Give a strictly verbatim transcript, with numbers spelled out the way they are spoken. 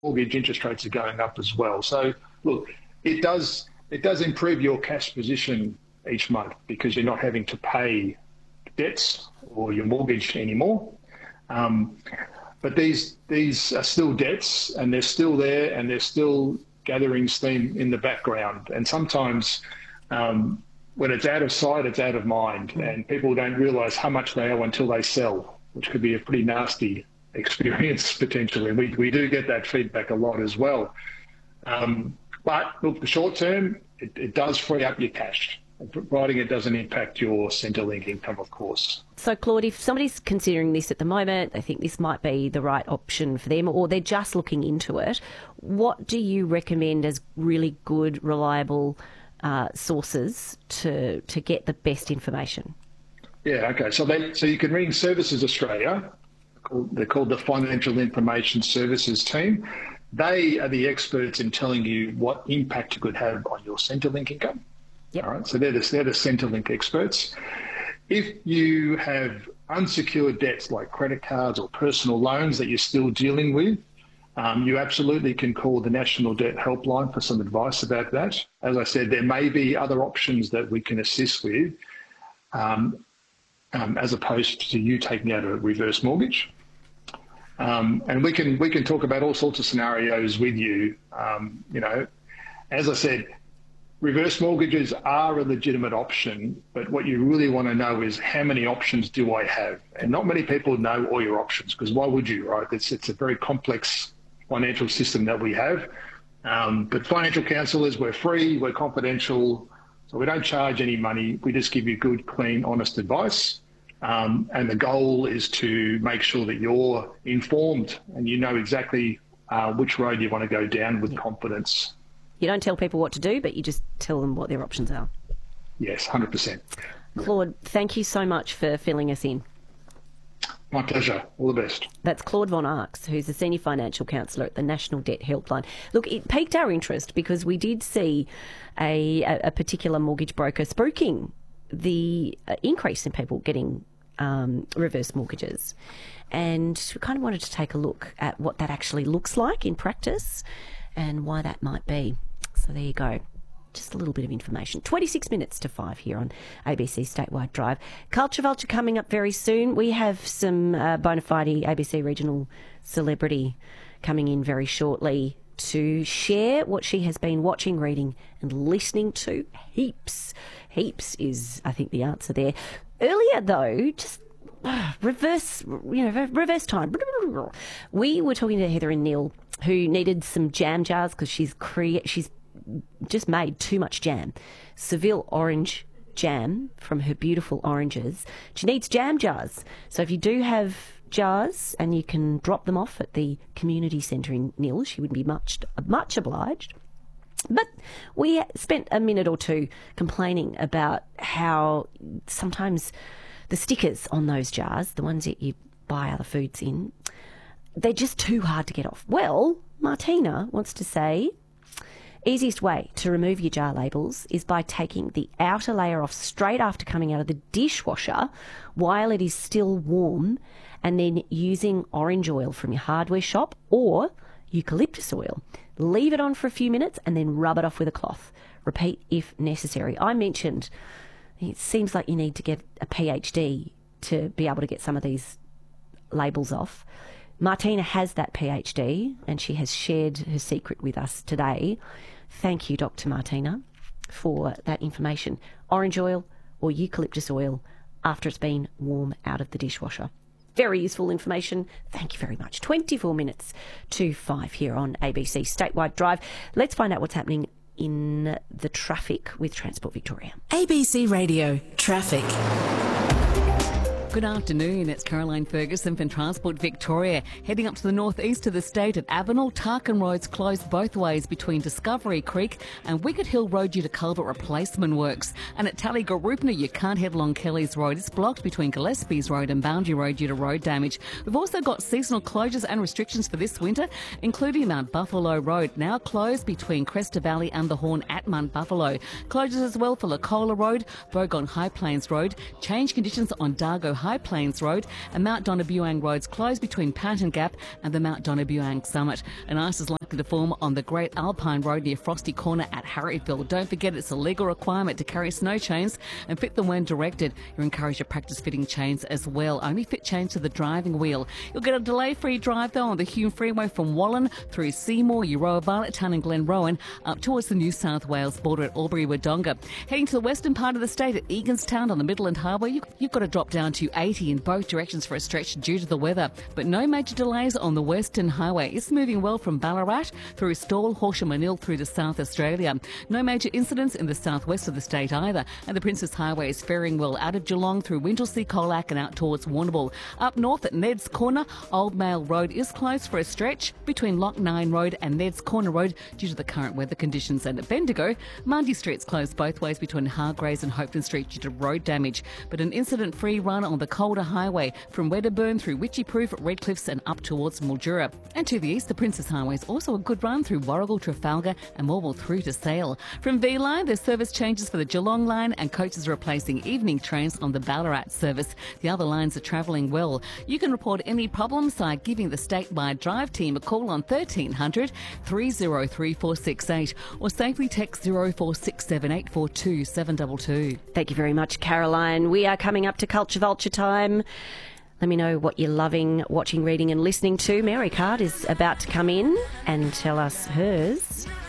mortgage interest rates are going up as well. So, look, it does it does improve your cash position each month because you're not having to pay debts or your mortgage anymore. Um, but these these are still debts, and they're still there, and they're still gathering steam in the background. And sometimes um, when it's out of sight, it's out of mind, and people don't realise how much they owe until they sell, which could be a pretty nasty experience potentially. And we, we do get that feedback a lot as well. Um, but look, the short term, it, it does free up your cash, providing it doesn't impact your Centrelink income, of course. So, Claude, if somebody's considering this at the moment, they think this might be the right option for them, or they're just looking into it, what do you recommend as really good, reliable uh, sources to to get the best information? Yeah, okay. So they, so you can ring Services Australia. They're called the Financial Information Services Team. They are the experts in telling you what impact you could have on your Centrelink income. Yep. All right, so they're the, they're the Centrelink experts. If you have unsecured debts like credit cards or personal loans that you're still dealing with, um, you absolutely can call the National Debt Helpline for some advice about that. As I said, there may be other options that we can assist with, um, um, as opposed to you taking out a reverse mortgage. Um, and we can we can talk about all sorts of scenarios with you. Um, you know, as I said, reverse mortgages are a legitimate option, but what you really want to know is how many options do I have? And not many people know all your options, because why would you, right? It's, it's a very complex financial system that we have. Um, but financial counsellors, we're free, we're confidential, so we don't charge any money. We just give you good, clean, honest advice. Um, and the goal is to make sure that you're informed and you know exactly uh, which road you want to go down with confidence. You don't tell people what to do, but you just tell them what their options are. Yes, one hundred percent. Claude, thank you so much for filling us in. My pleasure. All the best. That's Claude Von Arx, who's a Senior Financial Counsellor at the National Debt Helpline. Look, it piqued our interest because we did see a, a particular mortgage broker spooking the increase in people getting um, reverse mortgages. And we kind of wanted to take a look at what that actually looks like in practice and why that might be. So there you go. Just a little bit of information. twenty-six minutes to five here on A B C Statewide Drive. Culture Vulture coming up very soon. We have some uh, bona fide A B C regional celebrity coming in very shortly to share what she has been watching, reading and listening to. Heaps. Heaps is, I think, the answer there. Earlier, though, just uh, reverse, you know, reverse time. We were talking to Heather and Neil, who needed some jam jars because she's crea- she's just made too much jam. Seville orange jam from her beautiful oranges. She needs jam jars. So if you do have jars and you can drop them off at the community centre in Neil, she would be much, much obliged. But we spent a minute or two complaining about how sometimes the stickers on those jars, the ones that you buy other foods in, they're just too hard to get off. Well, Martina wants to say, easiest way to remove your jar labels is by taking the outer layer off straight after coming out of the dishwasher while it is still warm, and then using orange oil from your hardware shop or eucalyptus oil. Leave it on for a few minutes and then rub it off with a cloth. Repeat if necessary. I mentioned it seems like you need to get a PhD to be able to get some of these labels off. Martina has that PhD and she has shared her secret with us today. Thank you, Doctor Martina, for that information. Orange oil or eucalyptus oil after it's been warm out of the dishwasher. Very useful information. Thank you very much. twenty-four minutes to five here on A B C Statewide Drive. Let's find out what's happening in the traffic with Transport Victoria. A B C Radio Traffic. Good afternoon, it's Caroline Ferguson from Transport Victoria. Heading up to the northeast of the state at Avenel, Tarkin Road's closed both ways between Discovery Creek and Wicket Hill Road due to culvert replacement works. And at Tallygaroopna, you can't head along Kelly's Road. It's blocked between Gillespie's Road and Boundary Road due to road damage. We've also got seasonal closures and restrictions for this winter, including Mount Buffalo Road, now closed between Cresta Valley and the Horn at Mount Buffalo. Closures as well for Lacola Road, Bogon High Plains Road, change conditions on Dargo High Plains Road, and Mount Donabuang roads closed between Panton Gap and the Mount Donabuang summit. And ice is likely to form on the Great Alpine Road near Frosty Corner at Harryville. Don't forget it's a legal requirement to carry snow chains and fit them when directed. You're encouraged to practice fitting chains as well. Only fit chains to the driving wheel. You'll get a delay-free drive though on the Hume Freeway from Wallen through Seymour, Euroa, Barletttown and Glenrowan up towards the New South Wales border at Albury-Wodonga. Heading to the western part of the state at Eganstown on the Midland Highway, you, you've got to drop down to eighty in both directions for a stretch due to the weather. But no major delays on the Western Highway. It's moving well from Ballarat through Stawell, Horsham and Ill through to South Australia. No major incidents in the southwest of the state either. And the Princess Highway is faring well out of Geelong through Wintlesea, Colac and out towards Warrnambool. Up north at Ned's Corner, Old Mail Road is closed for a stretch between Lock Nine Road and Ned's Corner Road due to the current weather conditions. And at Bendigo, Mundy Street's closed both ways between Hargraves and Hopeton Street due to road damage. But an incident-free run on the Calder Highway from Wedderburn through Witchyproof, Redcliffs and up towards Mildura. And to the east, the Princess Highway is also a good run through Warragul, Trafalgar and Morwell through to Sale. From V-Line, there's service changes for the Geelong line and coaches are replacing evening trains on the Ballarat service. The other lines are travelling well. You can report any problems by giving the statewide drive team a call on thirteen hundred, three oh three, four six eight or safely text oh four six seven, eight four two, seven two two. Thank you very much, Caroline. We are coming up to Culture Vulture time. Let me know what you're loving, watching, reading and listening to. Mary Card is about to come in and tell us hers.